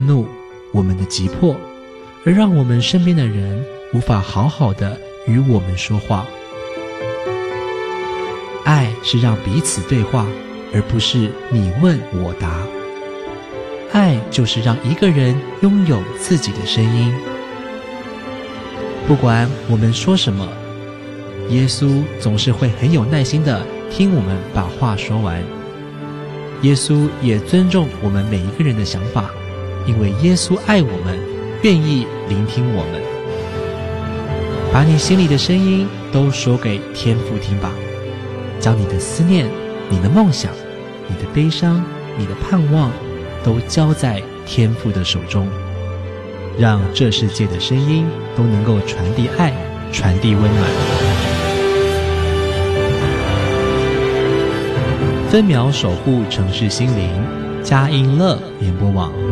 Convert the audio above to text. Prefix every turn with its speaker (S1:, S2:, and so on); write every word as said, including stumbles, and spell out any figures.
S1: 怒、我们的急迫，而让我们身边的人无法好好的与我们说话。爱是让彼此对话，而不是你问我答。爱就是让一个人拥有自己的声音。不管我们说什么，耶稣总是会很有耐心地听我们把话说完。耶稣也尊重我们每一个人的想法，因为耶稣爱我们，愿意聆听我们。把你心里的声音都说给天父听吧，将你的思念、你的梦想、你的悲伤、你的盼望都交在天父的手中，让这世界的声音都能够传递爱，传递温暖。分秒守护城市心灵，佳音乐联播网。